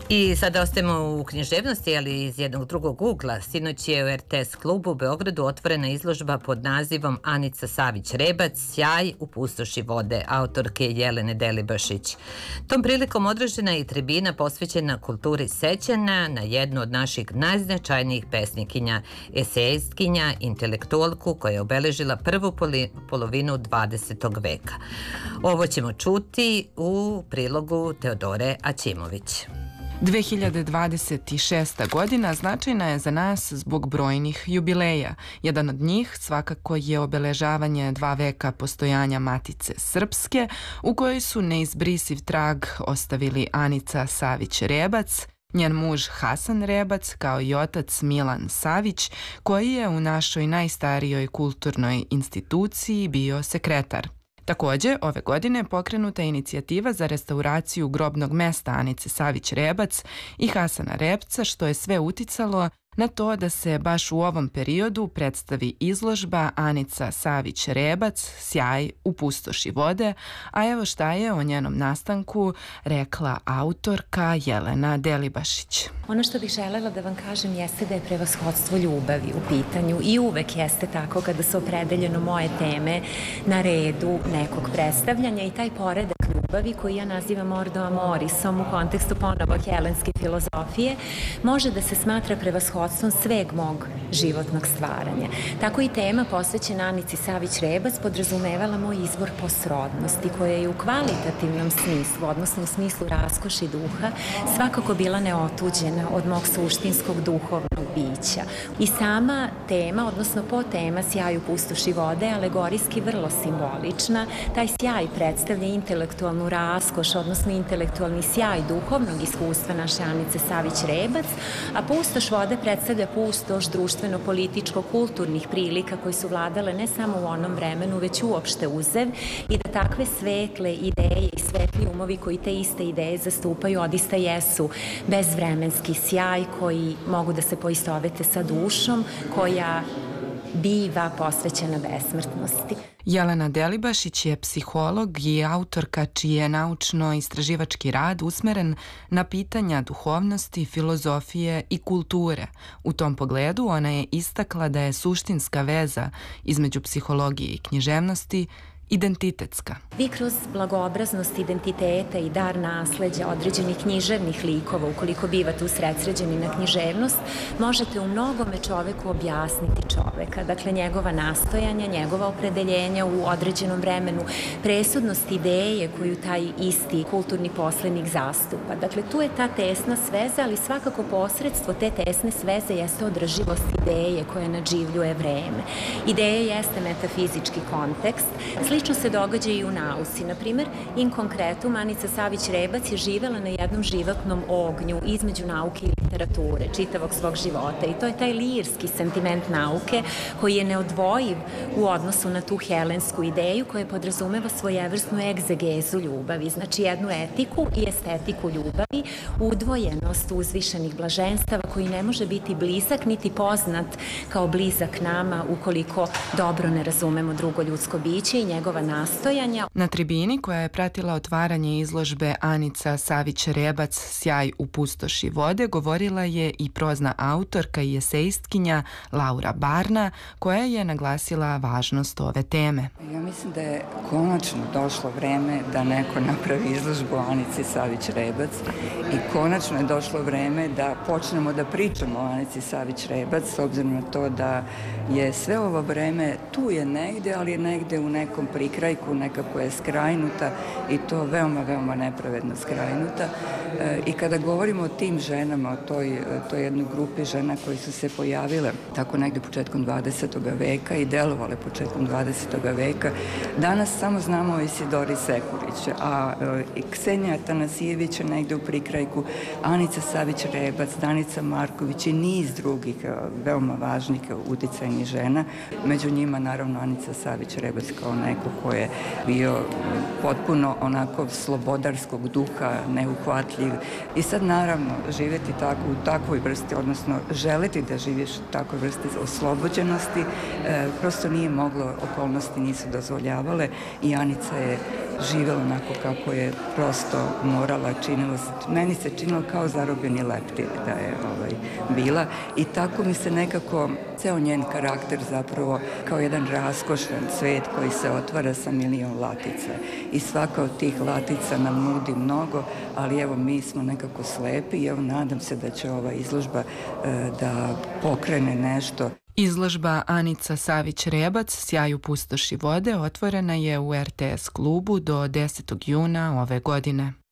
I sada ostajemo u književnosti, ali iz jednog drugog ugla. Sinoć je u RTS klubu u Beogradu otvorena izložba pod nazivom Anica Savić-Rebac, Sjaj u pustoši vode, autorke Jelene Delibašić. Tom prilikom održana je i tribina posvećena kulturi sećanja na jednu od naših najznačajnijih pesnikinja, esejistkinja, intelektualku koja je obeležila prvu polovinu 20. veka. Ovo ćemo čuti u prilogu Teodore Aćimović. 2026. godina značajna je za nas zbog brojnih jubileja. Jedan od njih svakako je obeležavanje 2 veka postojanja Matice Srpske, u kojoj su neizbrisiv trag ostavili Anica Savić-Rebac, njen muž Hasan Rebac kao i otac Milan Savić, koji je u našoj najstarijoj kulturnoj instituciji bio sekretar. Takođe, ove godine pokrenuta je inicijativa za restauraciju grobnog mesta Anice Savić-Rebac i Hasana Repca, što je sve uticalo na to da se baš u ovom periodu predstavi izložba Anica Savić-Rebac, Sjaj u pustoši vode, a evo šta je o njenom nastanku rekla autorka Jelena Delibašić. Ono što bih želela da vam kažem jeste da je prevashodstvo ljubavi u pitanju i uvek jeste tako kada su opredeljeno moje teme na redu nekog predstavljanja i taj poredak ljubavi koji ja nazivam Ordo Amorisom u kontekstu ponovo helenske filozofije može da se smatra prevashodstvom sveg mog životnog stvaranja. Tako i tema posvećena Anici Savić-Rebac podrazumevala moj izbor po srodnosti koja je u kvalitativnom smislu, odnosno u smislu raskoši duha, svakako bila neotuđena od mog suštinskog duhovnog bića. I sama tema, odnosno potema Sjaj u pustoši vode, alegorijski vrlo simbolična. Taj sjaj predstavlja intelektualnu raskoš, odnosno intelektualni sjaj duhovnog iskustva naše Anice Savić-Rebac, a pustoš vode predstavlja pustoš društveno-političko-kulturnih prilika koje su vladale ne samo u onom vremenu, već uopšte uzev i da takve svetle ideje i svetli umovi koji te iste ideje zastupaju odista jesu bezvremenski sjaj koji mogu da se poistovete sa dušom koja biva posvećena besmrtnosti. Jelena Delibašić je psiholog i autorka čiji je naučno-istraživački rad usmeren na pitanja duhovnosti, filozofije i kulture. U tom pogledu ona je istakla da je suštinska veza između psihologije i književnosti identitetska. Vi kroz blagoobraznost identiteta i dar nasleđa određenih književnih likova, ukoliko bivate usredsređeni na književnost, možete u mnogome čoveku objasniti čoveka. Dakle, njegova nastojanja, njegova opredeljenja u određenom vremenu, presudnost ideje koju taj isti kulturni poslenik zastupa. Dakle, tu je ta tesna sveza, ali svakako posredstvo te tesne sveze jeste održivost ideje koja nadživljuje vreme. Ideja jeste metafizički kontekst. Slično se događa i u nauci. Naprimer, in konkretum, Anica Savić-Rebac je živela na jednom životnom ognju između nauke i literature čitavog svog života i to je taj lirski sentiment nauke koji je neodvojiv u odnosu na tu helensku ideju koja podrazumeva svojevrsnu egzegezu ljubavi, znači jednu etiku i estetiku ljubavi, udvojenost uzvišenih blaženstava koji ne može biti blizak niti poznat kao blizak nama ukoliko dobro ne razumemo drugo ljudsko biće i njegova nastojanja. Na tribini koja je pratila otvaranje izložbe Anica Savić-Rebac, Sjaj u pustoši vode, govorila je i prozna autorka i esejistkinja Laura Barna, koja je naglasila važnost ove teme. Ja mislim da je konačno došlo vreme da neko napravi izložbu Anici Savić-Rebac i konačno je došlo vreme da počnemo da pričamo o Anici Savić-Rebac, s obzirom na to da je sve ovo vreme tu je negde, ali je negde u nekom prikrajku, nekako je skrajnuta i to veoma, veoma nepravedno skrajnuta. I kada govorimo o tim ženama, o toj jednoj grupi žena koji su se pojavile tako negde početkom 20. veka i delovale početkom 20. veka, danas samo znamo o Isidori Sekurić, a Ksenija Atanasijević je negde u prikrajku, Anica Savić-Rebac, Danica Marković i niz drugih veoma važnih uticajnih žena. Među njima naravno Anica Savić-Rebac kao neko neko ko je bio potpuno onako slobodarskog duha, neuhvatljiv. I sad naravno živjeti tako u takvoj vrsti, odnosno želiti da živiš u takvoj vrsti oslobođenosti, prosto nije moglo, okolnosti nisu dozvoljavale i Anica je živjela onako kako je prosto morala, meni se činilo kao zarobljeni leptir da je bila i tako mi se nekako ceo njen karakter zapravo kao jedan raskošan svet koji se otvara sa milion latica i svaka od tih latica nam nudi mnogo, ali evo mi smo nekako slepi i evo nadam se da će ova izložba da pokrene nešto. Izložba Anica Savić-Rebac Sjaj u pustoši vode otvorena je u RTS klubu do 10. juna ove godine.